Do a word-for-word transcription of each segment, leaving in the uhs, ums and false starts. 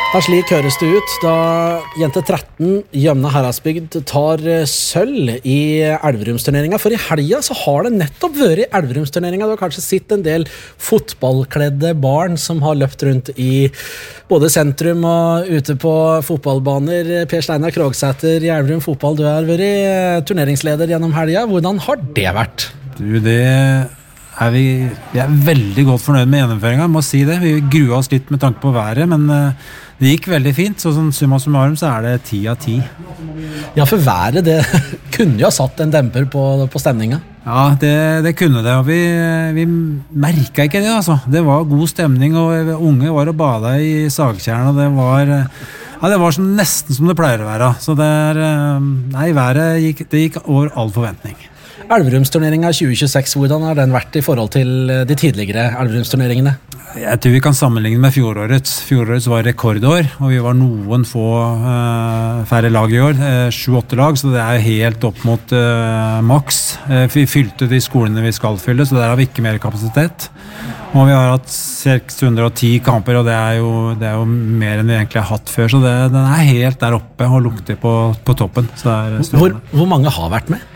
Ja, slik høres det ut da jente tretten Gjømna Heradsbygd tar sølv i Elverumsturneringen. For i helga så har det nettopp vært i Elverumsturneringen. Du har kanskje sett en del fotballkledde barn som har løpt rundt i både sentrum og ute på fotballbaner. Per Steinar Krogsæter i Elverum fotball, du har vært turneringsleder gjennom helga. Hvordan har det vært? Du, det er vi, vi er veldig godt fornøyd med gjennomføringen, må si det. Vi grua oss litt med tanke på været, men det gikk veldig fint, så sånn summa summarum så er det ti av ti. Ja, for været, det kunne jo ha satt en demper på, på stemningen. Ja, det, det kunne det, og vi, vi merket ikke det, altså. Det var god stemning, og unge var og bada i Sagtjern, og det var, ja, det var sånn, nesten som det pleier å være. Så det er, nei, været gikk, det gikk over all forventning. Elverumsturneringen tjue tjueseks, hvordan har den vært i forhold til de tidligere Elverumsturneringene? Jeg tror vi kan sammenligne med fjorårets. Fjorårets var rekordår, og vi var noen få uh, færre lag i år, uh, sju-åtte lag, så det er helt opp mot uh, maks. Uh, vi fylte de skolene vi skal fylle, så der har vi ikke mer kapasitet. Og vi har hatt seks hundre og ti kamper, og det er jo, det er jo mer enn vi egentlig har hatt før, så det, den er helt der oppe og lukter på, på toppen. Så det er hvor, hvor mange har vært med?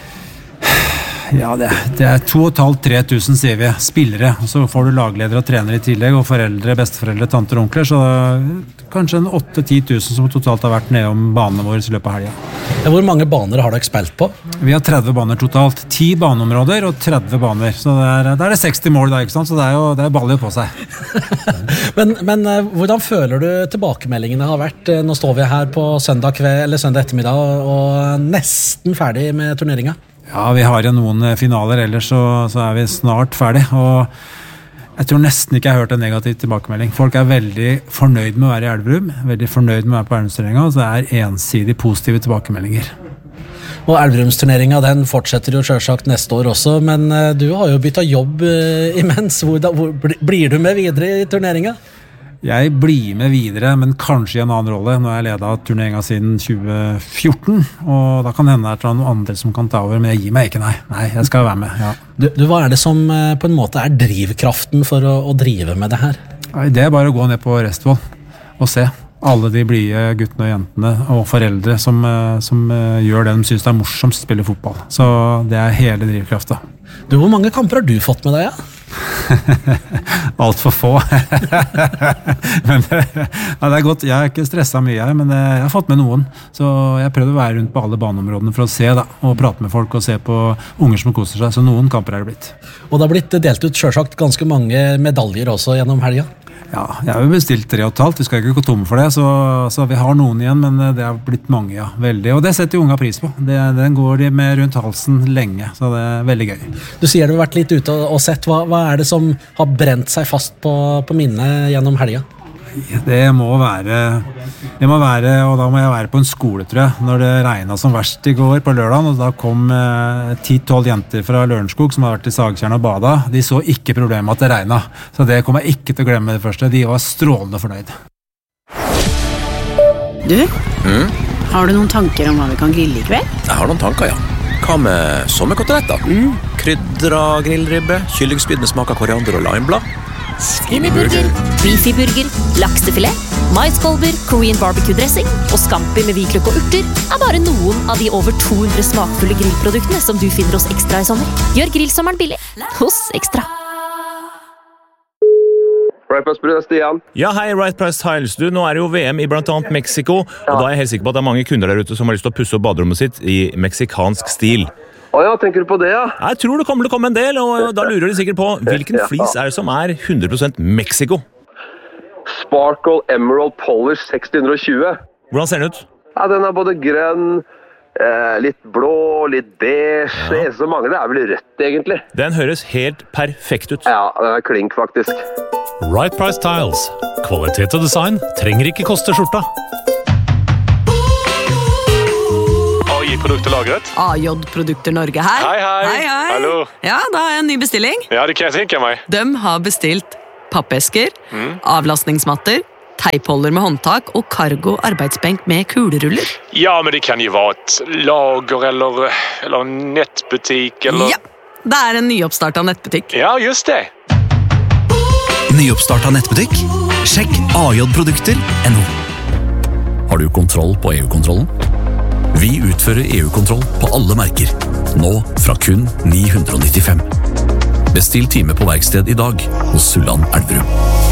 Ja, det, det er to og et halvt, tre tusen, sier vi, spillere, og så får du lagledere og trenere i tillegg, og foreldre, besteforeldre, tanter og onkler, så kanskje en åtte-ti tusen som totalt har vært nede om banene våre i løpet av helgen. Ja, hvor mange baner har dere spilt på? Vi har tretti baner totalt, ti baneområder og tretti baner, så det er, det er det seksti mål da, ikke sant? Så det er jo det er baller på seg. men, men hvordan føler du tilbakemeldingene har vært? Nå står vi her på søndag kveld, eller søndag ettermiddag, og nesten ferdig med turneringen. Ja, vi har jo noen finaler, ellers så, så er vi snart ferdig, og jeg tror nesten ikke jeg har hørt en negativ tilbakemelding. Folk er veldig fornøyd med å være i Elverum, veldig fornøyd med å være på Elverumsturneringen, og så er ensidig positive tilbakemeldinger. Og Elverumsturneringen, den fortsetter jo selvsagt neste år også, men du har jo byttet jobb imens. Hvor, hvor, blir du med videre i turneringen? Jeg blir med videre, men kanskje i en annen rolle. Nå har jeg ledet turneringen siden tjue fjorten, og da kan hende det er noen andre som kan ta over, men jeg gir meg ikke, nei. Nei, jeg skal være med, ja. Du, du, hva er det som på en måte er drivkraften for å, å drive med det her? Nei, det er bare å gå ned på Restvoll og se alle de blide guttene og jentene og foreldre som, som gjør det de synes det er morsomt å spille fotball. Så det er hele drivkraften. Du, hvor mange kamper har du fått med deg, ja? Alt for få. men ja, det er godt. Jeg har ikke stresset mye, men jeg har fått med noen. Så jeg prøvde å være rundt på alle baneområdene for å se da, og prate med folk og se på unger som koser seg. Så noen kamper er det blitt. Og det har blitt delt ut selvsagt ganske mange medaljer også gjennom helgen. Ja, jeg har jo bestilt tre og et halvt, vi skal ikke gå tomme for det, så, så vi har noen igjen, men det har blitt mange, ja, veldig, og det setter jo unga pris på. Det, den går de med rundt halsen lenge, så det er veldig gøy. Du sier du har vært litt ute og sett, hva, hva er det som har brent seg fast på, på minnet gjennom helgen? Det må være, det må være, og da må jeg være på en skole, tror jeg, når det regnet som verst i går på lørdagen, og da kom ti-tolv eh, jenter fra Lørenskog som har vært i Sagtjern og bada. De så ikke problemet at det regnet, så det kommer jeg ikke til å glemme det første. De var strålende fornøyd. Du, mm? har du noen tanker om hva vi kan grille i kveld? Jeg har noen tanker, ja. Hva med sommerkoteletter? Mm. Krydra grillribbe, kyllingspyd med smak av koriander og limeblad. Skinnyburger, beefyburger, laksefilet, maiskolber, Korean barbecue dressing og scampi med hvitløk og urter er bare noen av de over to hundre smakfulle grillproduktene som du finner hos Ekstra i sommer. Gjør grillsommeren billig hos Ekstra. Right Price Brun, Stian. Ja, hei, Right Price Tiles. Du, nå er det jo V M i blant annet Mexico, og da er jeg helt sikker på at det er mange kunder der ute som har lyst til å pusse opp baderommet sitt i meksikansk stil. Åja, tenker du på det, ja? Jeg tror det kommer til å komme en del, og da lurer de sikkert på hvilken flis er det som er hundre prosent Mexico? Sparkle Emerald Polish seks hundre og tjue. Hvordan ser den ut? Ja, den er både grønn, eh, litt blå, litt beige. Ja. Det er så mange, det er vel rødt, egentlig. Den høres helt perfekt ut. Ja, den er klink, faktisk. Right Price Tiles. Kvalitet og design trenger ikke koste skjorta. A J-produkter lagret. A J-produkter Norge her. Hei, hei. Hei, hei. Hallo. Ja, da har jeg en ny bestilling. Ja, det kan jeg tenke meg. De har bestilt pappesker, mm. avlastningsmatter, teipholder med håndtak og cargo arbeidsbenk med kuleruller. Ja, men det kan jo være et lager eller, eller nettbutikk eller... Ja, det er en nyoppstartet nettbutikk. Ja, just det. nyoppstartet nettbutikk? Sjekk a j produkter punktum n o. Har du kontroll på E U-kontrollen? Vi utfører E U-kontroll på alle merker. Nå fra kun ni hundre nittifem. Bestill time på verksted i dag hos Sulland Elverum.